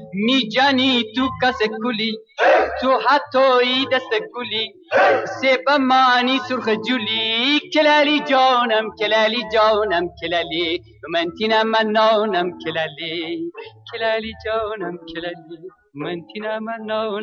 میجانی تو کس کلی تو حتی دست گلی سبا مانی سرخ جولی کلالی جانم کلالی جانم کلالی من تینا منانم کلالی کلالی جانم کلالی من تینا منانم